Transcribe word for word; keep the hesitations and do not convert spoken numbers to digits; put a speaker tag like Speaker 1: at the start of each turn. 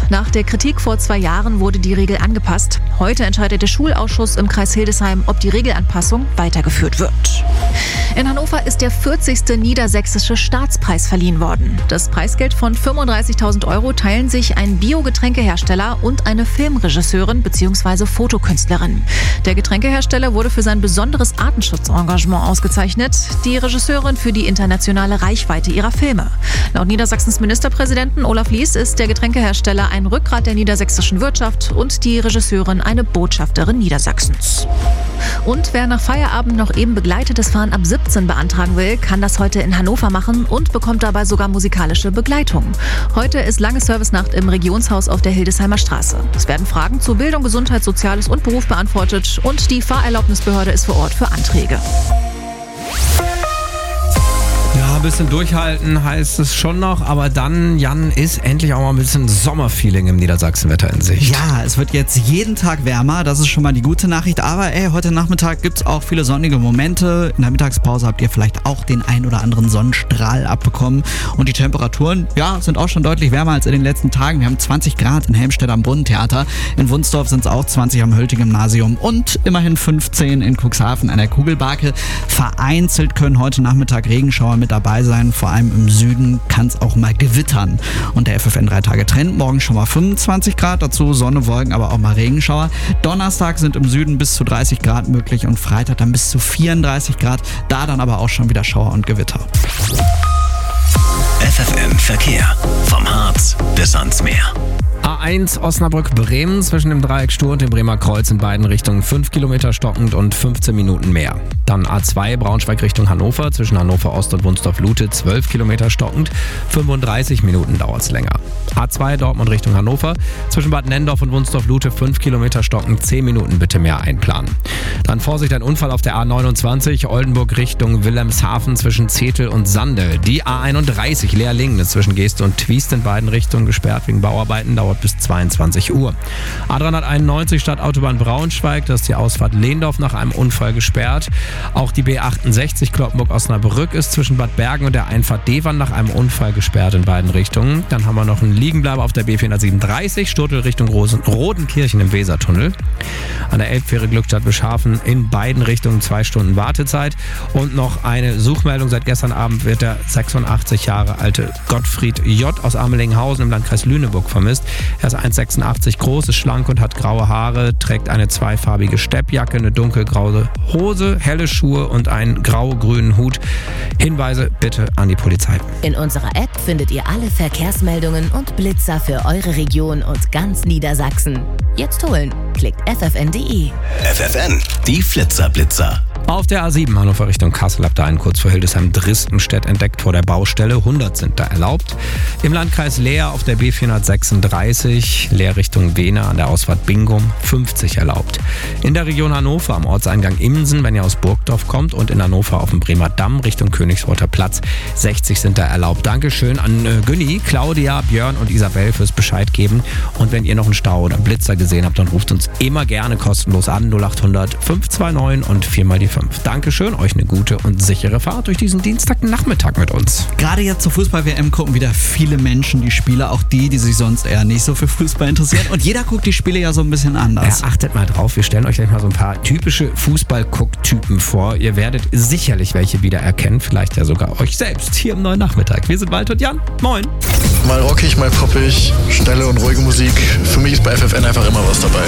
Speaker 1: Nach der Kritik vor zwei Jahren wurde die Regel angepasst. Heute entscheidet der Schulausschuss im Kreis Hildesheim, ob die Regelanpassung weitergeführt wird. In Hannover ist der vierzigste Niedersächsische Staatspreis verliehen worden. Das Preisgeld von fünfunddreißigtausend Euro teilen sich ein Biogetränkehersteller und eine Filmregisseurin bzw. Fotokünstlerin. Der Getränkehersteller wurde für sein besonderes Artenschutzengagement ausgezeichnet, die Regisseurin für die internationale Reichweite ihrer Filme. Laut Niedersachsens Ministerpräsidenten Olaf Lies ist der Getränkehersteller ein Rückgrat der niedersächsischen Wirtschaft und die Regisseurin eine Botschafterin Niedersachsens. Und wer nach Feierabend noch eben begleitetes Fahren ab siebzehn beantragen will, kann das heute in Hannover machen und bekommt dabei sogar musikalische Begleitung. Heute ist lange Servicenacht im Regionshaus auf der Hildesheimer Straße. Es werden Fragen zu Bildung, Gesundheit, Soziales und Beruf beantwortet und die Fahrerlaubnisbehörde ist vor Ort für Anträge.
Speaker 2: Ja, ein bisschen durchhalten heißt es schon noch, aber dann, Jan, ist endlich auch mal ein bisschen Sommerfeeling im Niedersachsenwetter in Sicht.
Speaker 3: Ja, es wird jetzt jeden Tag wärmer, das ist schon mal die gute Nachricht, aber ey, heute Nachmittag gibt's auch viele sonnige Momente. In der Mittagspause habt ihr vielleicht auch den ein oder anderen Sonnenstrahl abbekommen und die Temperaturen, ja, sind auch schon deutlich wärmer als in den letzten Tagen. Wir haben zwanzig Grad in Helmstedt am Brunnentheater, in Wunsdorf sind es auch zwanzig am Hölting-Gymnasium und immerhin fünfzehn in Cuxhaven an der Kugelbarke. Vereinzelt können heute Nachmittag Regenschauer mit dabei sein. Vor allem im Süden kann es auch mal gewittern. Und der F F N drei Tage Trend. Morgen schon mal fünfundzwanzig Grad, dazu Sonne, Wolken, aber auch mal Regenschauer. Donnerstag sind im Süden bis zu dreißig Grad möglich und Freitag dann bis zu vierunddreißig Grad. Da dann aber auch schon wieder Schauer und Gewitter.
Speaker 4: F F N Verkehr. Vom Harz bis ans Meer.
Speaker 2: A eins Osnabrück-Bremen zwischen dem Dreieck Stur und dem Bremer Kreuz in beiden Richtungen fünf Kilometer stockend und fünfzehn Minuten mehr. Dann A zwei Braunschweig Richtung Hannover zwischen Hannover Ost und Wunsdorf-Lute zwölf Kilometer stockend, fünfunddreißig Minuten dauert es länger. A zwei Dortmund Richtung Hannover zwischen Bad Nendorf und Wunsdorf-Lute fünf Kilometer stockend, zehn Minuten bitte mehr einplanen. Dann Vorsicht, ein Unfall auf der A neunundzwanzig Oldenburg Richtung Wilhelmshaven zwischen Zetel und Sande. Die A einunddreißig Leerlingen ist zwischen Geest und Twiest in beiden Richtungen gesperrt wegen Bauarbeiten, dauert bis zweiundzwanzig Uhr. A dreihunderteinundneunzig Stadtautobahn Braunschweig, da ist die Ausfahrt Lehndorf nach einem Unfall gesperrt. Auch die B achtundsechzig Cloppenburg-Osnabrück ist zwischen Bad Bergen und der Einfahrt Devern nach einem Unfall gesperrt in beiden Richtungen. Dann haben wir noch einen Liegenbleiber auf der B vierhundertsiebenunddreißig Sturtel Richtung Rosen- Rodenkirchen im Wesertunnel. An der Elbfähre Glückstadt Bischhafen in beiden Richtungen zwei Stunden Wartezeit. Und noch eine Suchmeldung. Seit gestern Abend wird der sechsundachtzig Jahre alte Gottfried J. aus Amelinghausen im Landkreis Lüneburg vermisst. Er ist eins Komma sechsundachtzig groß, ist schlank und hat graue Haare, trägt eine zweifarbige Steppjacke, eine dunkelgraue Hose, helle Schuhe und einen grau-grünen Hut. Hinweise bitte an die Polizei.
Speaker 5: In unserer App findet ihr alle Verkehrsmeldungen und Blitzer für eure Region und ganz Niedersachsen. Jetzt holen. Klickt f f n punkt d e.
Speaker 4: F F N, die Flitzer-Blitzer.
Speaker 2: Auf der A sieben Hannover Richtung Kassel habt ihr einen kurz vor Hildesheim-Dristenstedt entdeckt vor der Baustelle. hundert sind da erlaubt. Im Landkreis Leer auf der B vierhundertsechsunddreißig, Leer Richtung Wehne an der Ausfahrt Bingum, fünfzig erlaubt. In der Region Hannover am Ortseingang Imsen, wenn ihr aus Burgdorf kommt, und in Hannover auf dem Bremer Damm Richtung Königsroter Platz, sechzig sind da erlaubt. Dankeschön an äh, Günni, Claudia, Björn und Isabel fürs Bescheid geben. Und wenn ihr noch einen Stau oder einen Blitzer gesehen habt, dann ruft uns immer gerne kostenlos an. null acht hundert fünf zwei neun und vier mal die fünf. Dankeschön, euch eine gute und sichere Fahrt durch diesen Dienstagnachmittag mit uns.
Speaker 3: Gerade jetzt zur Fußball-W M gucken wieder viele Menschen die Spiele, auch die, die sich sonst eher nicht so für Fußball interessieren. Und jeder guckt die Spiele ja so ein bisschen anders.
Speaker 2: Ja, achtet mal drauf, wir stellen euch gleich mal so ein paar typische Fußball-Guck-Typen vor. Ihr werdet sicherlich welche wiedererkennen, vielleicht ja sogar euch selbst hier im neuen Nachmittag. Wir sind Wald und Jan, moin.
Speaker 6: Mal rockig, mal poppig, schnelle und ruhige Musik. Für mich ist bei F F N einfach immer was dabei.